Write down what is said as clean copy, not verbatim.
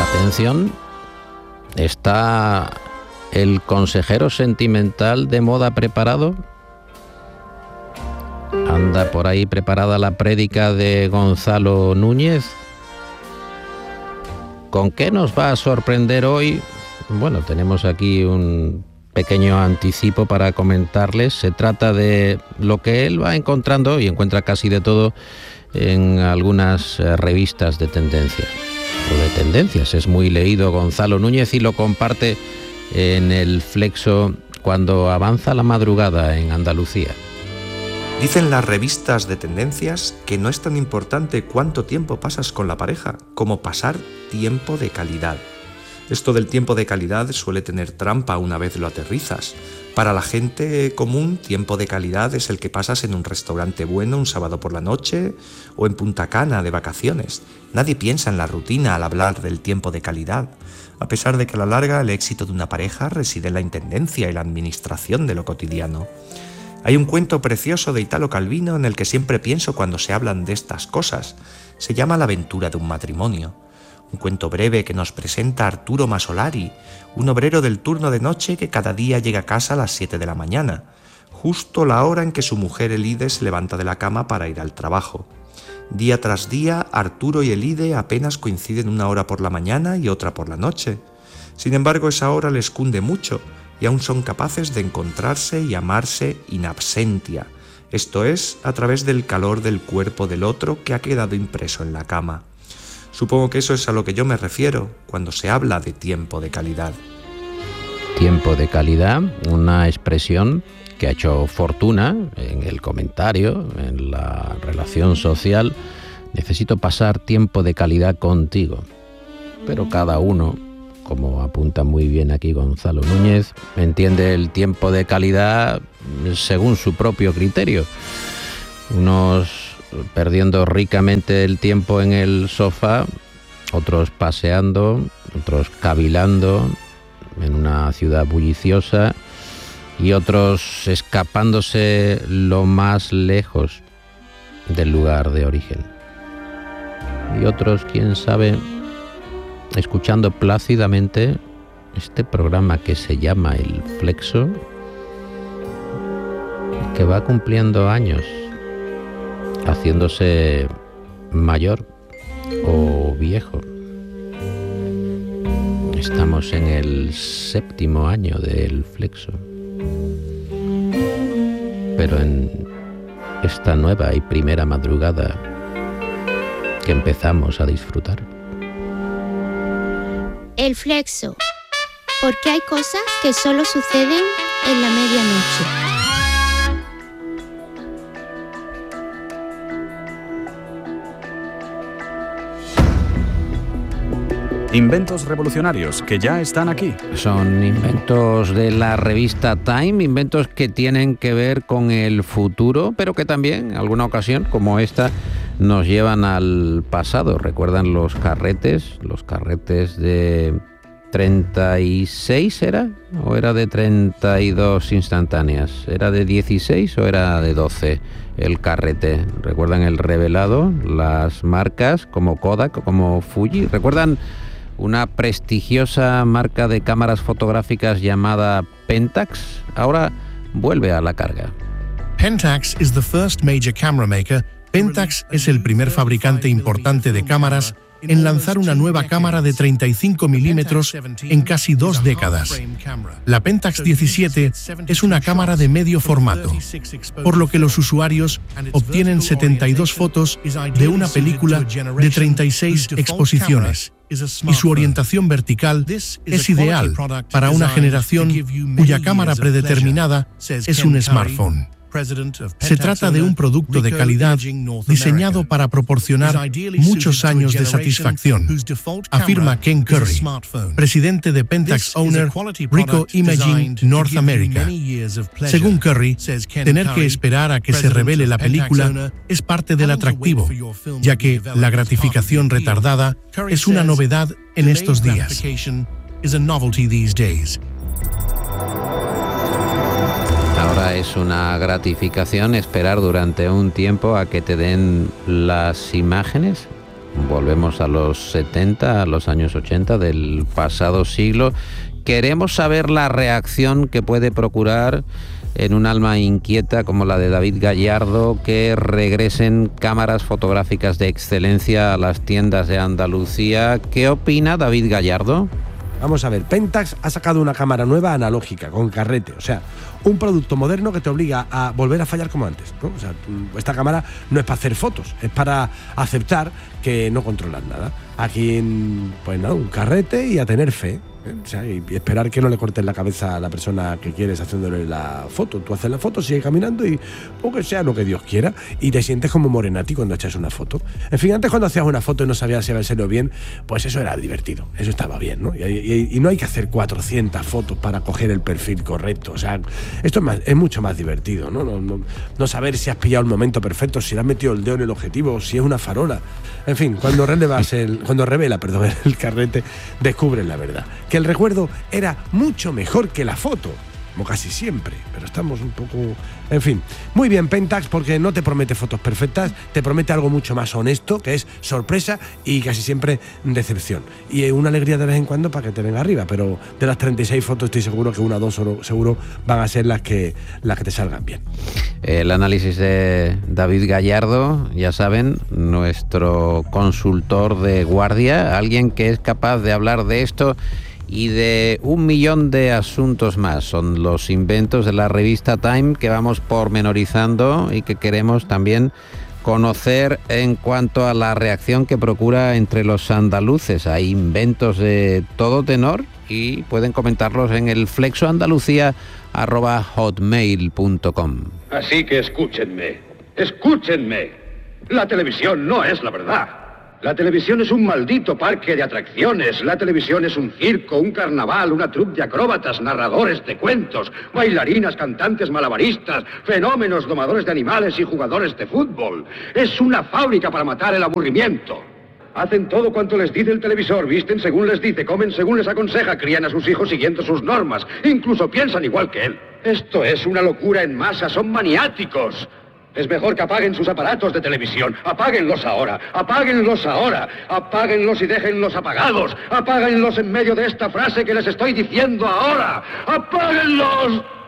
Atención, ¿está el consejero sentimental de moda preparado? ¿Anda por ahí preparada la prédica de Gonzalo Núñez? ¿Con qué nos va a sorprender hoy? Bueno, tenemos aquí un pequeño anticipo para comentarles. Se trata de lo que él va encontrando, y encuentra casi de todo, en algunas revistas de tendencias. O de tendencias, es muy leído Gonzalo Núñez y lo comparte en el Flexo cuando avanza la madrugada en Andalucía. Dicen las revistas de tendencias que no es tan importante cuánto tiempo pasas con la pareja como pasar tiempo de calidad. Esto del tiempo de calidad suele tener trampa una vez lo aterrizas. Para la gente común, tiempo de calidad es el que pasas en un restaurante bueno un sábado por la noche o en Punta Cana de vacaciones. Nadie piensa en la rutina al hablar del tiempo de calidad, a pesar de que a la larga el éxito de una pareja reside en la intendencia y la administración de lo cotidiano. Hay un cuento precioso de Italo Calvino en el que siempre pienso cuando se hablan de estas cosas. Se llama La aventura de un matrimonio. Un cuento breve que nos presenta a Arturo Masolari, un obrero del turno de noche que cada día llega a casa a las 7 de la mañana, justo la hora en que su mujer Elide se levanta de la cama para ir al trabajo. Día tras día, Arturo y Elide apenas coinciden una hora por la mañana y otra por la noche. Sin embargo, esa hora les cunde mucho y aún son capaces de encontrarse y amarse in absentia, esto es, a través del calor del cuerpo del otro que ha quedado impreso en la cama. Supongo que eso es a lo que yo me refiero cuando se habla de tiempo de calidad. Tiempo de calidad, una expresión que ha hecho fortuna en el comentario, en la relación social. Necesito pasar tiempo de calidad contigo. Pero cada uno, como apunta muy bien aquí Gonzalo Núñez, entiende el tiempo de calidad según su propio criterio. Unos perdiendo ricamente el tiempo en el sofá, otros paseando, otros cavilando en una ciudad bulliciosa y otros escapándose lo más lejos del lugar de origen. Y otros, quién sabe, escuchando plácidamente este programa que se llama El Flexo, que va cumpliendo años, haciéndose mayor o viejo. Estamos en el 7º año del Flexo, pero en esta nueva y primera madrugada que empezamos a disfrutar. El Flexo, porque hay cosas que solo suceden en la medianoche. Inventos revolucionarios que ya están aquí. Son inventos de la revista Time, inventos que tienen que ver con el futuro, pero que también, en alguna ocasión, como esta, nos llevan al pasado. ¿Recuerdan los carretes de 36 era? ¿O era de 32 instantáneas? ¿Era de 16 o era de 12 el carrete? ¿Recuerdan el revelado? Las marcas como Kodak, como Fuji. ¿Recuerdan una prestigiosa marca de cámaras fotográficas llamada Pentax? Ahora vuelve a la carga. Pentax is the first major camera maker. Pentax es el primer fabricante importante de cámaras en lanzar una nueva cámara de 35 milímetros en casi 2 décadas. La Pentax 17 es una cámara de medio formato, por lo que los usuarios obtienen 72 fotos de una película de 36 exposiciones, y su orientación vertical es ideal para una generación cuya cámara predeterminada es un smartphone. Se trata de un producto de calidad diseñado para proporcionar muchos años de satisfacción, afirma Ken Curry, presidente de Pentax Owner Ricoh Imaging North America. Según Curry, tener que esperar a que se revele la película es parte del atractivo, ya que la gratificación retardada es una novedad en estos días. Ahora es una gratificación esperar durante un tiempo a que te den las imágenes. Volvemos a los 70, a los años 80 del pasado siglo. Queremos saber la reacción que puede procurar en un alma inquieta como la de David Gallardo que regresen cámaras fotográficas de excelencia a las tiendas de Andalucía. ¿Qué opina David Gallardo? Vamos a ver, Pentax ha sacado una cámara nueva analógica, con carrete, o sea, un producto moderno que te obliga a volver a fallar como antes, ¿no? O sea, esta cámara no es para hacer fotos, es para aceptar que no controlas nada. Aquí, pues nada, un carrete y a tener fe. O sea, y esperar que no le cortes la cabeza a la persona que quieres haciéndole la foto. Tú haces la foto, sigues caminando y que sea lo que Dios quiera y te sientes como Morenati cuando echas una foto. En fin, antes cuando hacías una foto y no sabías si habérselo bien, pues eso era divertido, eso estaba bien, ¿no? Y no hay que hacer 400 fotos para coger el perfil correcto. O sea, esto es mucho más divertido, ¿no? No saber si has pillado el momento perfecto, si le has metido el dedo en el objetivo, si es una farola. En fin, cuando revela el carrete, descubres la verdad. Que el recuerdo era mucho mejor que la foto, como casi siempre, pero estamos un poco... En fin, muy bien Pentax, porque no te promete fotos perfectas, te promete algo mucho más honesto, que es sorpresa y casi siempre decepción. Y una alegría de vez en cuando para que te venga arriba, pero de las 36 fotos estoy seguro que una o dos seguro van a ser las que te salgan bien. El análisis de David Gallardo, ya saben, nuestro consultor de guardia, alguien que es capaz de hablar de esto y de 1.000.000 de asuntos más. Son los inventos de la revista Time que vamos pormenorizando y que queremos también conocer en cuanto a la reacción que procura entre los andaluces. Hay inventos de todo tenor y pueden comentarlos en el flexoandalucía@hotmail.com. Así que escúchenme. La televisión no es la verdad. La televisión es un maldito parque de atracciones. La televisión es un circo, un carnaval, una troupe de acróbatas, narradores de cuentos, bailarinas, cantantes malabaristas, fenómenos, domadores de animales y jugadores de fútbol. Es una fábrica para matar el aburrimiento. Hacen todo cuanto les dice el televisor, visten según les dice, comen según les aconseja, crían a sus hijos siguiendo sus normas, incluso piensan igual que él. Esto es una locura en masa, son maniáticos. Es mejor que apaguen sus aparatos de televisión. Apáguenlos ahora. Apáguenlos y déjenlos apagados. Apáguenlos en medio de esta frase que les estoy diciendo ahora. ¡Apáguenlos!